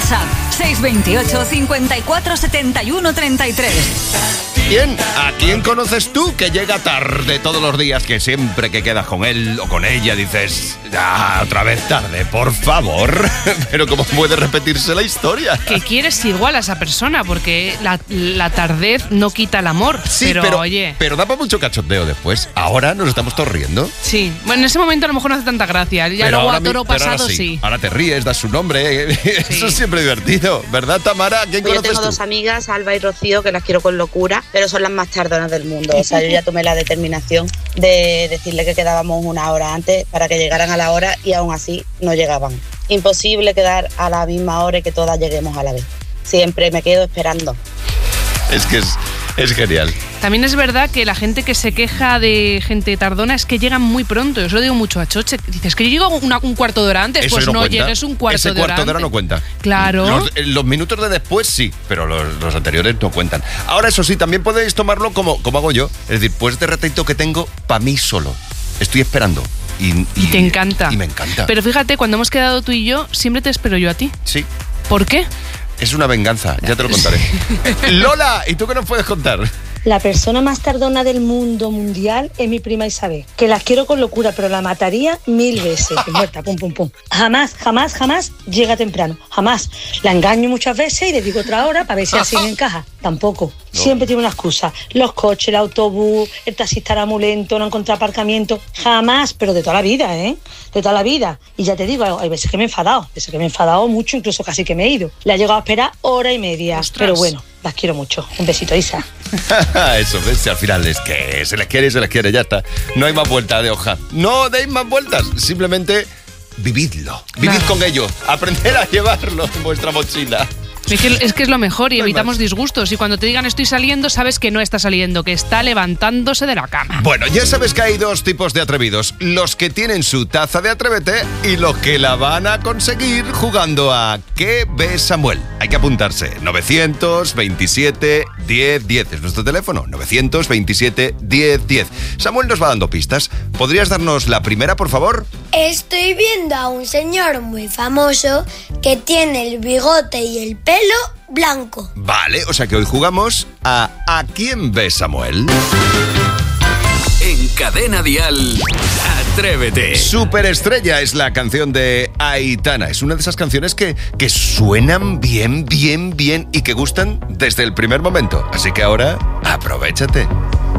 WhatsApp 628 54 71 33. Bien, ¿a quién conoces tú que llega tarde todos los días, que siempre que quedas con él o con ella dices, otra vez tarde, por favor? Pero ¿cómo puede repetirse la historia? Que quieres igual a esa persona, porque la tardez no quita el amor. Sí, pero da para mucho cachondeo después. Ahora nos estamos todos riendo. Sí, bueno, en ese momento a lo mejor no hace tanta gracia. Ya pero luego a toro pasado sí. Ahora te ríes, das su nombre. Sí. Eso es siempre divertido, ¿verdad, Tamara? ¿Quién conoces tú? Yo tengo dos amigas, Alba y Rocío, que las quiero con locura, pero son las más tardonas del mundo. O sea, yo ya tomé la determinación de decirle que quedábamos una hora antes para que llegaran a la hora y aún así no llegaban. Imposible quedar a la misma hora y que todas lleguemos a la vez. Siempre me quedo esperando. Es que es genial. También es verdad que la gente que se queja de gente tardona es que llegan muy pronto. Yo se lo digo mucho a Choche. Dices que yo llego un cuarto de hora antes. Eso pues no cuenta. llegues un cuarto de hora antes. Ese cuarto de hora no cuenta. Claro. Los minutos de después sí, pero los anteriores no cuentan. Ahora, eso sí, también podéis tomarlo como hago yo. Es decir, pues este ratito que tengo para mí solo. Estoy esperando. Y te encanta. Y me encanta. Pero fíjate, cuando hemos quedado tú y yo, siempre te espero yo a ti. Sí. ¿Por qué? Es una venganza, ya te lo contaré. Lola, ¿y tú qué nos puedes contar? La persona más tardona del mundo mundial es mi prima Isabel, que la quiero con locura, pero la mataría 1000 veces. Muerta, pum, pum, pum. Jamás llega temprano. Jamás. La engaño muchas veces y le digo otra hora para ver si así me encaja. Tampoco. No. Siempre tiene una excusa. Los coches, el autobús, el taxista era muy lento, no encontré aparcamiento. Jamás, pero de toda la vida, ¿eh? De toda la vida. Y ya te digo, hay veces que me he enfadado mucho, incluso casi que me he ido. La he llegado a esperar hora y media. ¡Ostras! Pero bueno, las quiero mucho. Un besito, Isa. Eso, ¿ves? Al final es que se les quiere, ya está. No hay más vuelta de hoja. No deis más vueltas. Simplemente vividlo. Vivid con ello. Aprender a llevarlo en vuestra mochila. Es que es lo mejor y evitamos disgustos. Y cuando te digan estoy saliendo, sabes que no está saliendo, que está levantándose de la cama. Bueno, ya sabes que hay dos tipos de atrevidos. Los que tienen su taza de Atrévete y los que la van a conseguir jugando a ¿Qué ves, Samuel? Hay que apuntarse. 927 10 10. Es nuestro teléfono. 927 10 10. Samuel nos va dando pistas. ¿Podrías darnos la primera, por favor? Estoy viendo a un señor muy famoso que tiene el bigote y el pelo blanco. Vale, o sea que hoy jugamos a quién ves, Samuel? En Cadena Dial, Atrévete. Superestrella es la canción de Aitana. Es una de esas canciones que suenan bien y que gustan desde el primer momento. Así que ahora, aprovéchate.